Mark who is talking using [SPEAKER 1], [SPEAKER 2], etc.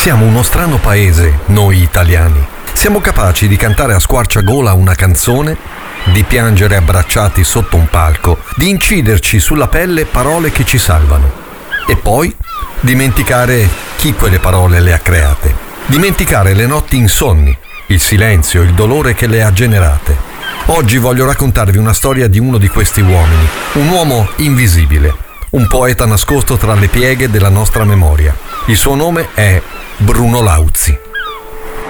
[SPEAKER 1] Siamo uno strano paese, noi italiani. Siamo capaci di cantare a squarciagola una canzone, di piangere abbracciati sotto un palco, di inciderci sulla pelle parole che ci salvano. E poi dimenticare chi quelle parole le ha create. Dimenticare le notti insonni, il silenzio, il dolore che le ha generate. Oggi voglio raccontarvi una storia di uno di questi uomini, un uomo invisibile, un poeta nascosto tra le pieghe della nostra memoria. Il suo nome è Bruno Lauzi.